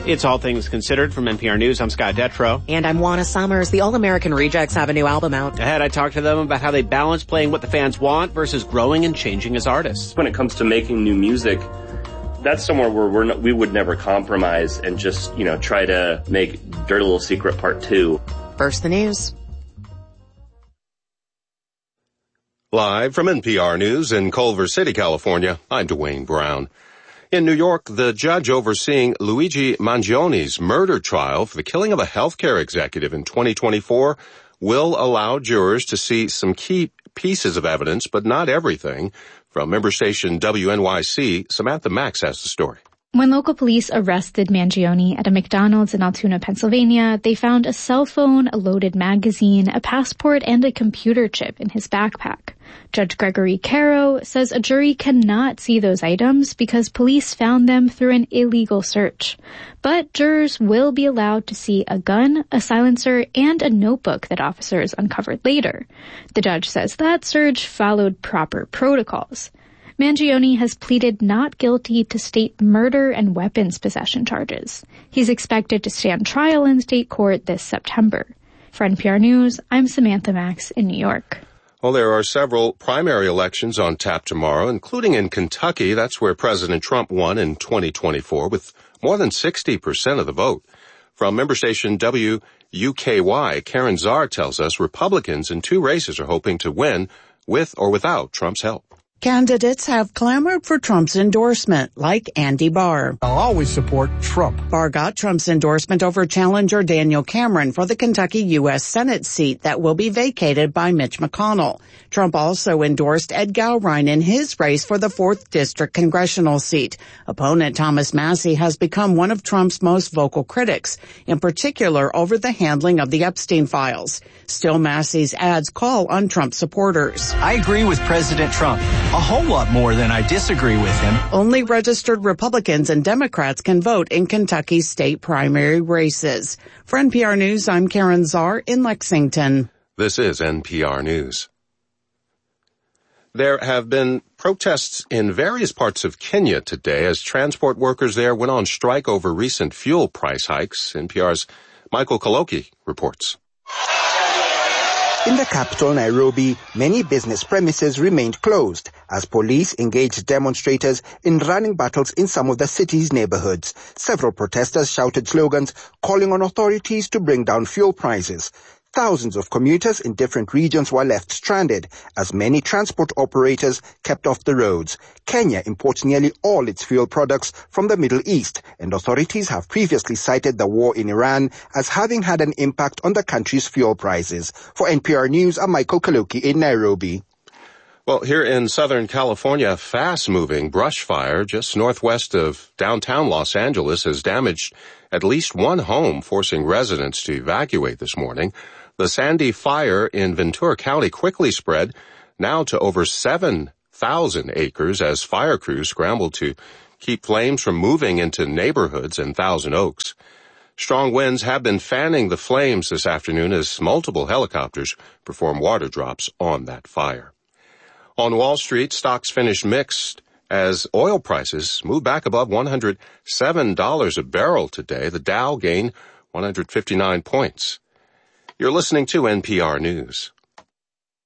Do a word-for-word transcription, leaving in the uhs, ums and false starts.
It's All Things Considered from N P R News. I'm Scott Detrow. And I'm Juana Summers. The All-American Rejects have a new album out. Ahead, I talked to them about how they balance playing what the fans want versus growing and changing as artists. When it comes to making new music, that's somewhere where we're not, we would never compromise and just, you know, try to make Dirty Little Secret Part two. First, the news. Live from N P R News in Culver City, California, I'm Dwayne Brown. In New York, the judge overseeing Luigi Mangioni's murder trial for the killing of a healthcare executive in twenty twenty-four will allow jurors to see some key pieces of evidence, but not everything. From member station W N Y C, Samantha Max has the story. When local police arrested Mangioni at a McDonald's in Altoona, Pennsylvania, they found a cell phone, a loaded magazine, a passport, and a computer chip in his backpack. Judge Gregory Caro says a jury cannot see those items because police found them through an illegal search. But jurors will be allowed to see a gun, a silencer, and a notebook that officers uncovered later. The judge says that search followed proper protocols. Mangioni has pleaded not guilty to state murder and weapons possession charges. He's expected to stand trial in state court this September. For N P R News, I'm Samantha Max in New York. Well, there are several primary elections on tap tomorrow, including in Kentucky. That's where President Trump won in twenty twenty-four with more than sixty percent of the vote. From member station W U K Y, Karen Czar tells us Republicans in two races are hoping to win with or without Trump's help. Candidates have clamored for Trump's endorsement, like Andy Barr. I'll always support Trump. Barr got Trump's endorsement over challenger Daniel Cameron for the Kentucky U S Senate seat that will be vacated by Mitch McConnell. Trump also endorsed Ed Gowrine in his race for the fourth District congressional seat. Opponent Thomas Massie has become one of Trump's most vocal critics, in particular over the handling of the Epstein files. Still, Massie's ads call on Trump supporters. I agree with President Trump a whole lot more than I disagree with him. Only registered Republicans and Democrats can vote in Kentucky's state primary races. For N P R News, I'm Karen Czar in Lexington. This is N P R News. There have been protests in various parts of Kenya today as transport workers there went on strike over recent fuel price hikes. N P R's Michael Kaloki reports. In the capital, Nairobi, many business premises remained closed as police engaged demonstrators in running battles in some of the city's neighborhoods. Several protesters shouted slogans calling on authorities to bring down fuel prices. Thousands of commuters in different regions were left stranded as many transport operators kept off the roads. Kenya imports nearly all its fuel products from the Middle East, and authorities have previously cited the war in Iran as having had an impact on the country's fuel prices. For N P R News, I'm Michael Kaluki in Nairobi. Well, here in Southern California, a fast-moving brush fire just northwest of downtown Los Angeles has damaged at least one home, forcing residents to evacuate this morning. The Sandy Fire in Ventura County quickly spread now to over seven thousand acres as fire crews scrambled to keep flames from moving into neighborhoods in Thousand Oaks. Strong winds have been fanning the flames this afternoon as multiple helicopters perform water drops on that fire. On Wall Street, stocks finished mixed as oil prices moved back above one hundred seven dollars a barrel today. The Dow gained one hundred fifty-nine points. You're listening to N P R News.